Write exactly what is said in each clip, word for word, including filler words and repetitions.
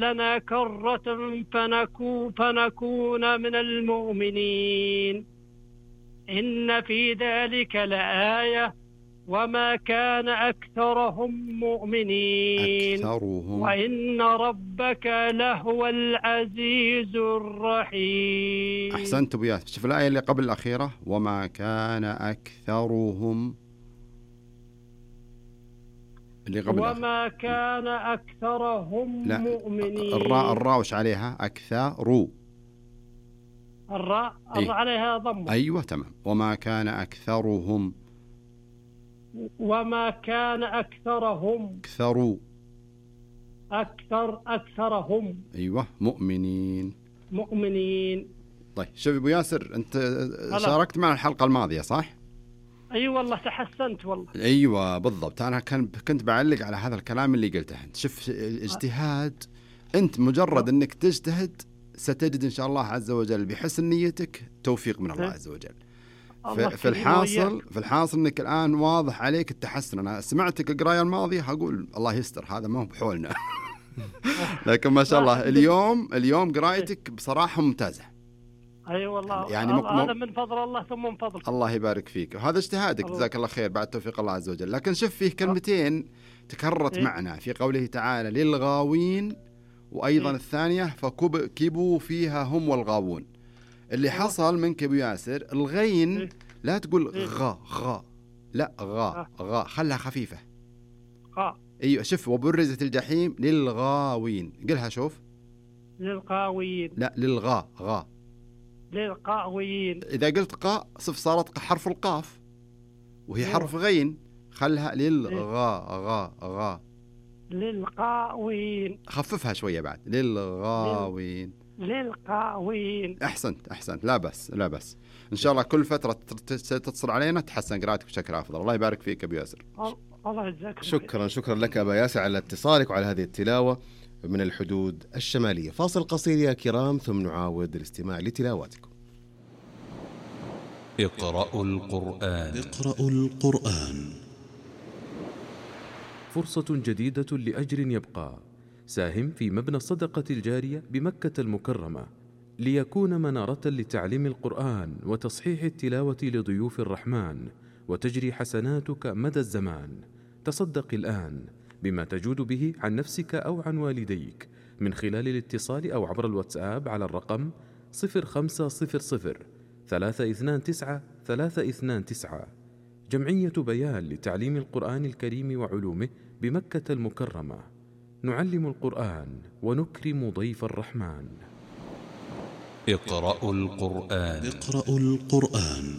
لنا كرة فنكون, فنكون من المؤمنين إن في ذلك لآية وما كان أكثرهم مؤمنين أكثرهم وإن ربك لهو العزيز الرحيم. أحسنت أبو ياسر. شوف الآية اللي قبل الأخيرة، وما كان أكثرهم اللي قبل وما كان أكثرهم لا مؤمنين. الراء الراء وش عليها؟ أكثر. الراء الراء أي. عليها ضم. أيوة تمام. وما كان أكثرهم وما كان أكثرهم أكثر أكثر أكثرهم أيوة مؤمنين مؤمنين. طيب شوف أبو ياسر، أنت شاركت معنا الحلقة الماضية صح؟ أي أيوة والله تحسنت والله. أيوة بالضبط. أنا كان كنت بعلق على هذا الكلام اللي قلته أنت. شوف الاجتهاد، أنت مجرد أنك تجتهد ستجد إن شاء الله عز وجل بحسن نيتك توفيق من الله عز وجل. في الحاصل في الحاصل انك الان واضح عليك التحسن. انا سمعتك القرايه الماضيه هقول الله يستر هذا ما هو بحولنا لكن ما شاء الله اليوم اليوم قرايتك بصراحه ممتازه. اي أيوة والله يعني هذا من فضل الله ثم من فضلك. الله يبارك فيك وهذا اجتهادك جزاك الله خير بعد توفيق الله عز وجل. لكن شوف فيه كلمتين تكررت إيه؟ معنا في قوله تعالى للغاوين، وايضا إيه؟ الثانيه فكبوا فيها هم والغاوون. اللي حصل منك ابو ياسر الغين لا تقول غا غا، لا غا غا خلها خفيفة. غا ايوه شوف وبرزت الجحيم للغاوين، قلها شوف للغاوين. لا للغا غا للغاوين. إذا قلت قا صف صارت حرف القاف وهي حرف غين، خلها للغا غا غا للغاوين. خففها شوية بعد للغاوين للغاوين. أحسنت أحسنت لا بس لا بس إن شاء الله كل فترة تتصل علينا تحسن قراءتك بشكل أفضل. الله يبارك فيك أبو ياسر. الله يجزاك. شكرا شكرا لك أبا ياسر على اتصالك وعلى هذه التلاوة من الحدود الشمالية. فاصل قصير يا كرام ثم نعاود الاستماع لتلاواتكم. اقرأوا القرآن. اقرأوا القرآن. فرصة جديدة لأجر يبقى. ساهم في مبنى الصدقة الجارية بمكة المكرمة ليكون منارة لتعليم القرآن وتصحيح التلاوة لضيوف الرحمن، وتجري حسناتك مدى الزمان. تصدق الآن بما تجود به عن نفسك أو عن والديك من خلال الاتصال أو عبر الواتساب على الرقم صفر خمسة صفر صفر ثلاثة اثنان تسعة ثلاثة اثنان تسعة. جمعية بيان لتعليم القرآن الكريم وعلومه بمكة المكرمة. نعلم القرآن ونكرم ضيف الرحمن. اقرأوا القرآن. اقرأوا القرآن.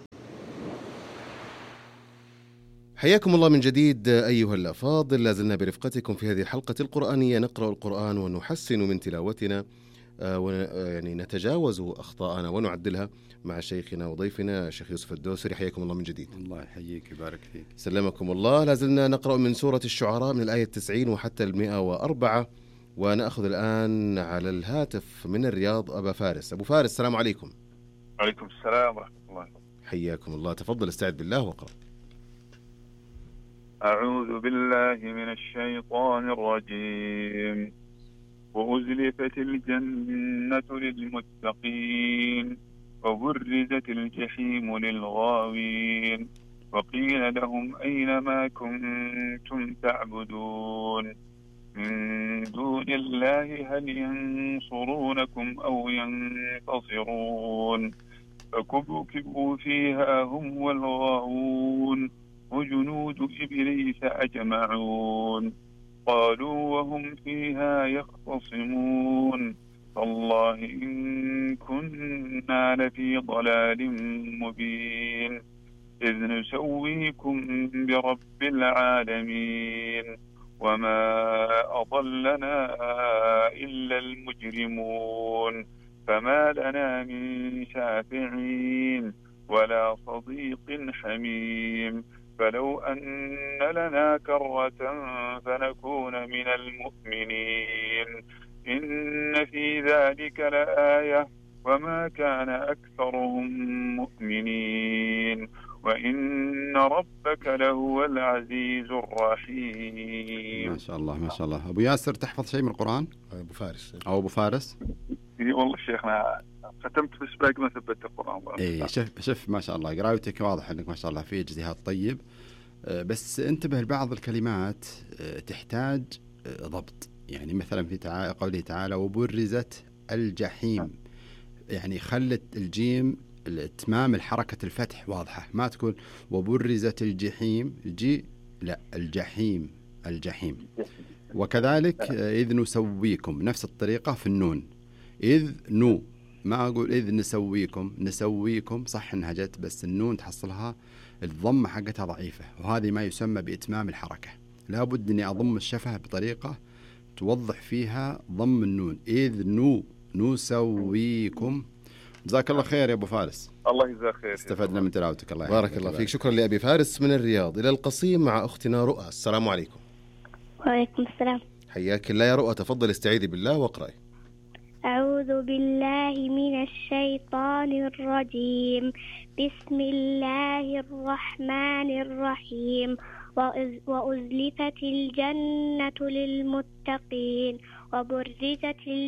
حياكم الله من جديد أيها الأفاضل. لازلنا برفقتكم في هذه الحلقة القرآنية نقرأ القرآن ونحسن من تلاوتنا ويعني نتجاوز أخطاءنا ونعدلها مع شيخنا وضيفنا الشيخ يوسف الدوسري. حياكم الله من جديد. الله يحييك يبارك فيك. سلمكم الله. لازلنا نقرأ من سورة الشعراء من الآية التسعين وحتى المئة وأربعة. ونأخذ الآن على الهاتف من الرياض أبا فارس. أبو فارس السلام عليكم. وعليكم السلام ورحمة الله. حياكم الله. تفضل استعد بالله وقرأ. أعوذ بالله من الشيطان الرجيم. وأزلفت الجنة للمتقين وبرزت الجحيم للغاوين وقيل لهم أين ما كنتم تعبدون من دون الله هل ينصرونكم أو ينتصرون فكبكبوا فيها هم والغاوون وجنود إبليس أجمعون قالوا وهم فيها يختصمون تالله إن كنا لفي ضلال مبين إذ نسويكم برب العالمين وما أضلنا إلا المجرمون فما لنا من شافعين ولا صديق حميم فلو أن لنا كرة فنكون من المؤمنين إن في ذلك لآية وما كان أكثرهم مؤمنين وإن ربك لهو العزيز الرحيم. ما شاء الله ما شاء الله. أبو ياسر تحفظ شيء من القرآن؟ أبو فارس أو أبو فارس؟ إي والله شيخنا ختمت بس باقي ما ثبت القرآن. إيه شوف شوف ما شاء الله قراءتك واضح أنك ما شاء الله في اجتهاد طيب، بس انتبه لبعض الكلمات تحتاج ضبط. يعني مثلا في تعالى قوله تعالى وبرزت الجحيم، يعني خلت الجيم الاتمام الحركة الفتح واضحة، ما تكون وبرزت الجحيم الجي لا الجحيم الجحيم. وكذلك إذ نسويكم نفس الطريقة في النون، إذ نو ما أقول إذ نسويكم نسويكم صح إنها جت بس النون تحصلها الضمة حقتها ضعيفة، وهذه ما يسمى بإتمام الحركة. لابد أني أضم الشفة بطريقة توضح فيها ضم النون. إذ نو نسويكم. جزاك الله خير يا أبو فارس. الله يجزاك خير. استفدنا من تلاوتك. الله بارك الله فيك. شكرا لأبي فارس من الرياض. إلى القصيم مع أختنا رؤى. السلام عليكم. وعليكم السلام. حياك الله يا رؤى. تفضل استعيذي بالله واقرأي. أعوذ بالله من الشيطان الرجيم. بسم الله الرحمن الرحيم. وأزلفت الجنة للمتقين وبرزت